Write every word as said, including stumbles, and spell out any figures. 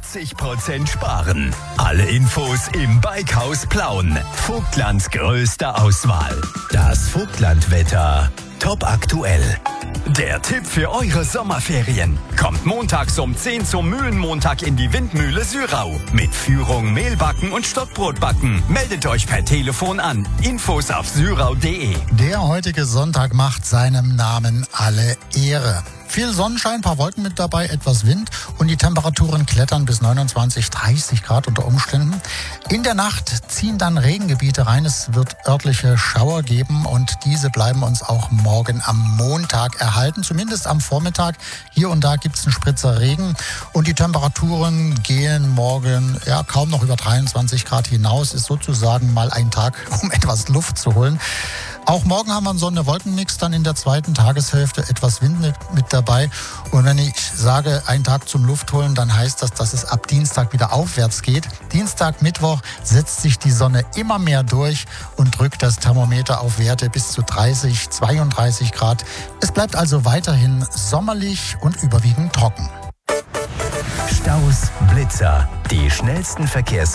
achtzig Prozent sparen. Alle Infos im Bikehaus Plauen. Vogtlands größte Auswahl. Das Vogtlandwetter top aktuell. Der Tipp für eure Sommerferien. Kommt montags um zehn zum Mühlenmontag in die Windmühle Syrau. Mit Führung, Mehlbacken und Stockbrotbacken. Meldet euch per Telefon an. Infos auf syrau punkt de. Der heutige Sonntag macht seinem Namen alle Ehre. Viel Sonnenschein, paar Wolken mit dabei, etwas Wind und die Temperaturen klettern bis neunundzwanzig, dreißig Grad unter Umständen. In der Nacht ziehen dann Regengebiete rein. Es wird örtliche Schauer geben und diese bleiben uns auch morgen am Montag erhalten. Zumindest am Vormittag. Hier und da gibt es einen Spritzer Regen und die Temperaturen gehen morgen ja kaum noch über dreiundzwanzig Grad hinaus. Ist sozusagen mal ein Tag, um etwas Luft zu holen. Auch morgen haben wir einen Sonne-Wolken-Mix, dann in der zweiten Tageshälfte etwas Wind mit, mit dabei. Und wenn ich sage, ein Tag zum Luftholen, dann heißt das, dass es ab Dienstag wieder aufwärts geht. Dienstag, Mittwoch setzt sich die Sonne immer mehr durch und drückt das Thermometer auf Werte bis zu dreißig, zweiunddreißig Grad. Es bleibt also weiterhin sommerlich und überwiegend trocken. Staus, Blitzer, die schnellsten Verkehrs